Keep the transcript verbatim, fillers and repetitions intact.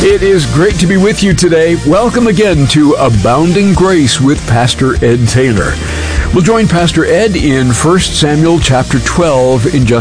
It is great to be with you today. Welcome again to Abounding Grace with Pastor Ed Taylor. We'll join Pastor Ed in First Samuel chapter twelve in just